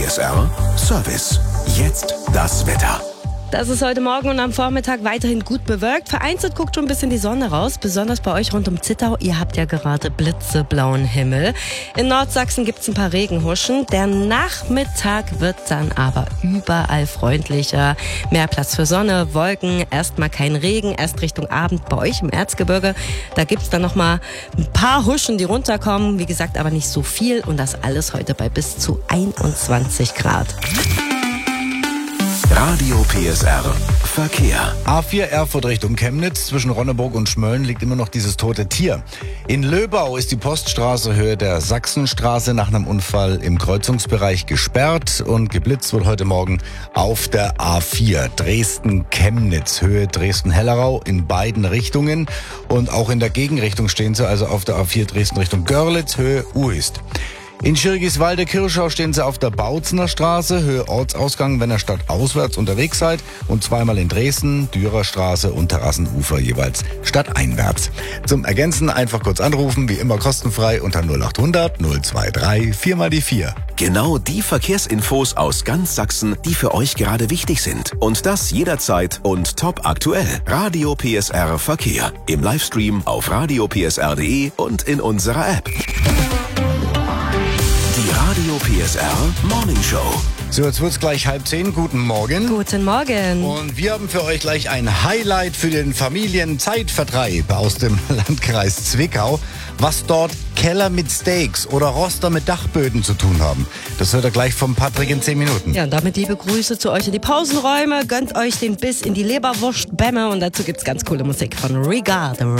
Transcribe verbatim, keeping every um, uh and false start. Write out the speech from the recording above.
P S R Service. Jetzt das Wetter. Das ist heute Morgen und am Vormittag weiterhin gut bewölkt. Vereinzelt guckt schon ein bisschen die Sonne raus, besonders bei euch rund um Zittau. Ihr habt ja gerade blitzeblauen Himmel. In Nordsachsen gibt's ein paar Regenhuschen. Der Nachmittag wird dann aber überall freundlicher. Mehr Platz für Sonne, Wolken, erstmal kein Regen, erst Richtung Abend bei euch im Erzgebirge. Da gibt's dann nochmal ein paar Huschen, die runterkommen. Wie gesagt, aber nicht so viel und das alles heute bei bis zu einundzwanzig Grad. Radio P S R Verkehr. A vier Erfurt Richtung Chemnitz. Zwischen Ronneburg und Schmölln liegt immer noch dieses tote Tier. In Löbau ist die Poststraße Höhe der Sachsenstraße nach einem Unfall im Kreuzungsbereich gesperrt und geblitzt wird heute Morgen auf der A vier Dresden-Chemnitz Höhe Dresden-Hellerau in beiden Richtungen und auch in der Gegenrichtung stehen sie, also auf der A vier Dresden Richtung Görlitz Höhe Uist. In Schirgiswalde-Kirschau stehen sie auf der Bautzener Straße, Höhe Ortsausgang, wenn ihr stadtauswärts unterwegs seid. Und zweimal in Dresden, Dürerstraße und Terrassenufer jeweils stadteinwärts. Zum Ergänzen einfach kurz anrufen, wie immer kostenfrei unter null acht hundert null zwei drei vier mal die vier. Genau die Verkehrsinfos aus ganz Sachsen, die für euch gerade wichtig sind. Und das jederzeit und top aktuell. Radio P S R Verkehr. Im Livestream auf radio p s r punkt d e und in unserer App. Die Radio P S R Morning Show. So, jetzt wird's gleich halb zehn. Guten Morgen. Guten Morgen. Und wir haben für euch gleich ein Highlight für den Familienzeitvertreib aus dem Landkreis Zwickau, was dort Keller mit Steaks oder Roster mit Dachböden zu tun haben. Das hört ihr gleich vom Patrick in zehn Minuten. Ja, und damit liebe Grüße zu euch in die Pausenräume. Gönnt euch den Biss in die Leberwurst-Bämme und dazu gibt's ganz coole Musik von Regard.